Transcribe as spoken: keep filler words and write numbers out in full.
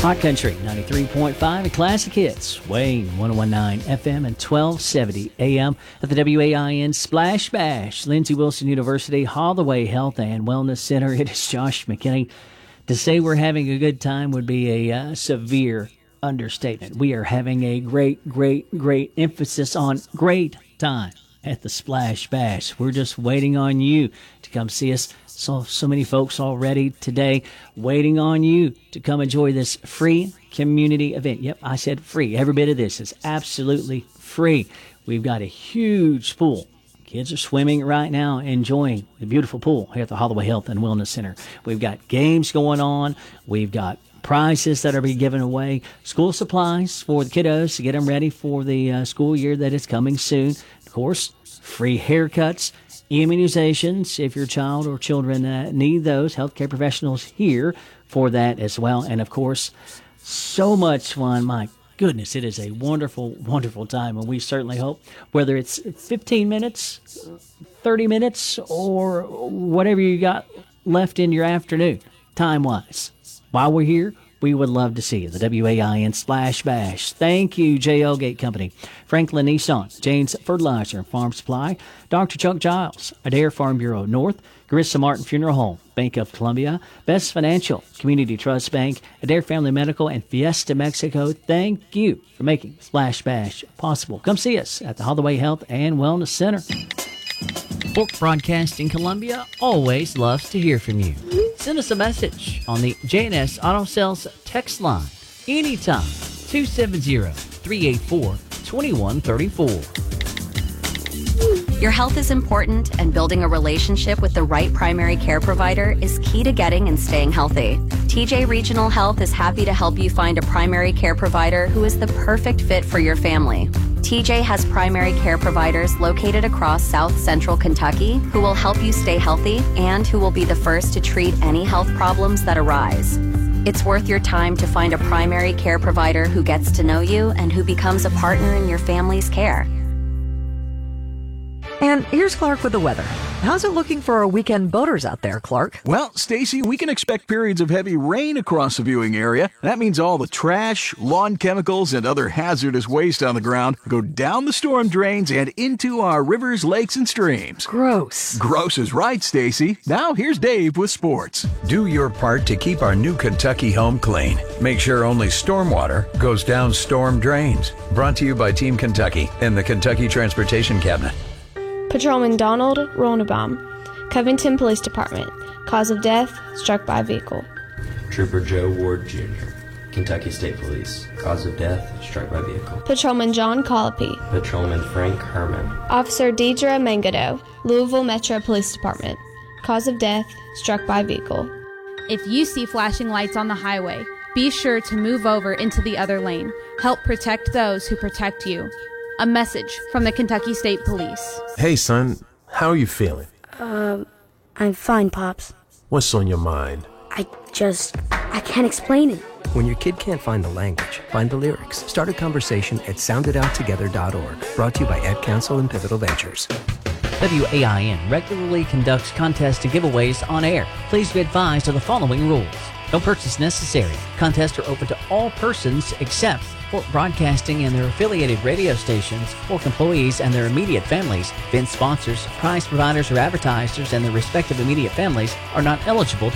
Hot Country ninety-three point five and Classic Hits, Wayne one oh one point nine F M and twelve seventy A M at the W A I N Splash Bash, Lindsey Wilson University, Holloway Health and Wellness Center. It is Josh McKinney. To say we're having a good time would be a uh, severe understatement. We are having a great, great, great emphasis on great time at the Splash Bash. We're just waiting on you to come see us. So, so many folks already today waiting on you to come enjoy this free community event. Yep, I said free. Every bit of this is absolutely free. We've got a huge pool. Kids are swimming right now, enjoying the beautiful pool here at the Holloway Health and Wellness Center. We've got games going on. We've got prizes that are being given away. School supplies for the kiddos to get them ready for the uh, school year that is coming soon. Of course, free haircuts. Immunizations, if your child or children uh, need those, healthcare professionals here for that as well. And, of course, so much fun. My goodness, it is a wonderful, wonderful time. And we certainly hope, whether it's fifteen minutes, thirty minutes, or whatever you got left in your afternoon, time-wise, while we're here, we would love to see you. The W A I N Splash Bash. Thank you, J L Gate Company, Franklin Nissan, Jane's Fertilizer and Farm Supply, Doctor Chuck Giles, Adair Farm Bureau North, Carissa Martin Funeral Home, Bank of Columbia, Best Financial, Community Trust Bank, Adair Family Medical, and Fiesta Mexico. Thank you for making Splash Bash possible. Come see us at the Holloway Health and Wellness Center. Fork Broadcasting Columbia always loves to hear from you. Send us a message on the J and S Auto Sales text line anytime, two seven zero, three eight four, two one three four. Your health is important, and building a relationship with the right primary care provider is key to getting and staying healthy. T J Regional Health is happy to help you find a primary care provider who is the perfect fit for your family. T J has primary care providers located across South Central Kentucky who will help you stay healthy and who will be the first to treat any health problems that arise. It's worth your time to find a primary care provider who gets to know you and who becomes a partner in your family's care. And here's Clark with the weather. How's it looking for our weekend boaters out there, Clark? Well, Stacy, we can expect periods of heavy rain across the viewing area. That means all the trash, lawn chemicals, and other hazardous waste on the ground go down the storm drains and into our rivers, lakes, and streams. Gross. Gross is right, Stacy. Now here's Dave with sports. Do your part to keep our new Kentucky home clean. Make sure only stormwater goes down storm drains. Brought to you by Team Kentucky and the Kentucky Transportation Cabinet. Patrolman Donald Ronenbaum, Covington Police Department. Cause of death, struck by vehicle. Trooper Joe Ward Junior, Kentucky State Police. Cause of death, struck by vehicle. Patrolman John Colopy. Patrolman Frank Herman. Officer Deidre Mangado, Louisville Metro Police Department. Cause of death, struck by vehicle. If you see flashing lights on the highway, be sure to move over into the other lane. Help protect those who protect you. A message from the Kentucky State Police. Hey, son, how are you feeling? Um, I'm fine, Pops. What's on your mind? I just, I can't explain it. When your kid can't find the language, find the lyrics. Start a conversation at sound it out together dot org. Brought to you by Ed Council and Pivotal Ventures. W A I N regularly conducts contests and giveaways on air. Please be advised of the following rules. No purchase necessary. Contests are open to all persons except Fork Broadcasting and their affiliated radio stations, Fork employees and their immediate families. Event sponsors, prize providers, or advertisers and their respective immediate families are not eligible to